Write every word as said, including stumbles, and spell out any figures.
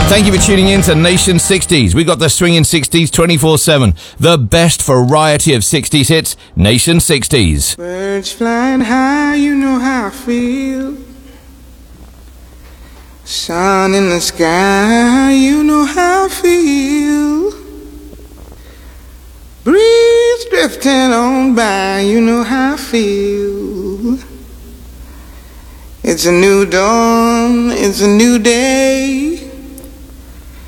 Thank you for tuning in to Nation sixties. We got the swinging sixties twenty-four seven. The best variety of sixties hits, Nation sixties. Birds flying high, you know how I feel. Sun in the sky, you know how I feel. Breeze drifting on by, you know how I feel. It's a new dawn, it's a new day.